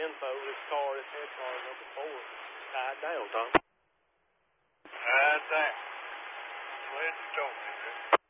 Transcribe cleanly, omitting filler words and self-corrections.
info. This car, this head car, number 4, tied down, Tom. Tied down. Glad you told me that.